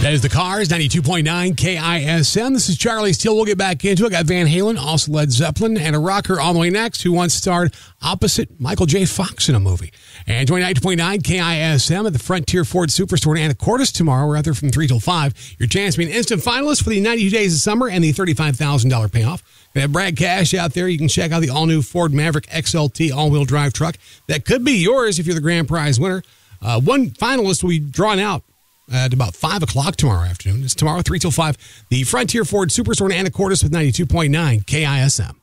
That is the Cars, 92.9 KISM. This is Charlie Steele. We'll get back into it. Got Van Halen, also Led Zeppelin, and a rocker on the way next who once starred opposite Michael J. Fox in a movie. And join 92.9 KISM at the Frontier Ford Superstore in Anacortes tomorrow. We're out there from 3 till 5. Your chance to be an instant finalist for the 92 Days of Summer and the $35,000 payoff. We have Brad Cash out there. You can check out the all-new Ford Maverick XLT all-wheel drive truck. That could be yours if you're the grand prize winner. One finalist will be drawn out at about 5 o'clock tomorrow afternoon. It's tomorrow, 3 till 5. The Frontier Ford Superstore in Anacortes with 92.9 KISM.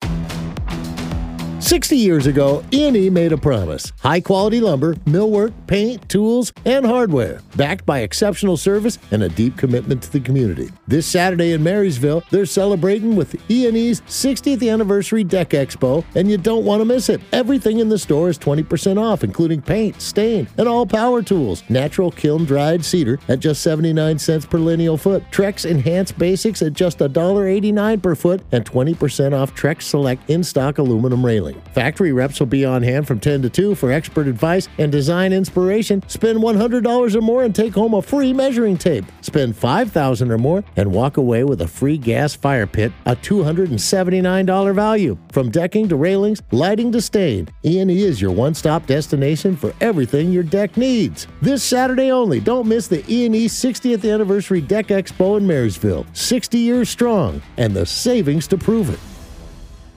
60 years ago, E&E made a promise. High-quality lumber, millwork, paint, tools, and hardware, backed by exceptional service and a deep commitment to the community. This Saturday in Marysville, they're celebrating with E&E's 60th Anniversary Deck Expo, and you don't want to miss it. Everything in the store is 20% off, including paint, stain, and all power tools. Natural kiln-dried cedar at just 79 cents per lineal foot. Trex Enhanced Basics at just $1.89 per foot, and 20% off Trex Select in-stock aluminum railing. Factory reps will be on hand from 10 to 2 for expert advice and design inspiration. Spend $100 or more and take home a free measuring tape. Spend $5,000 or more and walk away with a free gas fire pit, a $279 value. From decking to railings, lighting to stain, E&E is your one-stop destination for everything your deck needs. This Saturday only, don't miss the E&E 60th Anniversary Deck Expo in Marysville. 60 years strong, and the savings to prove it.